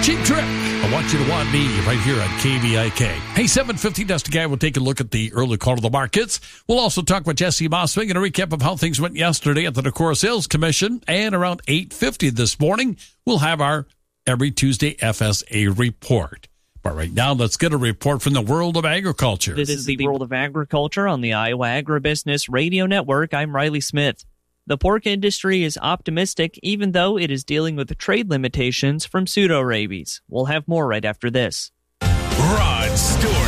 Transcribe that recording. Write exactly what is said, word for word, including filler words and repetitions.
Cheap Trick. I want you to want me right here on K V I K. Hey, seven fifty, Dusty Guy will take a look at the early call to the markets. We'll also talk with Jesse Mosswing and a recap of how things went yesterday at the Decorah Sales Commission. And around eight fifty this morning, we'll have our every Tuesday F S A report. But right now, let's get a report from the world of agriculture. This is the World of Agriculture on the Iowa Agribusiness Radio Network. I'm Riley Smith. The pork industry is optimistic, even though it is dealing with trade limitations from pseudo-rabies. We'll have more right after this. Rod Stewart.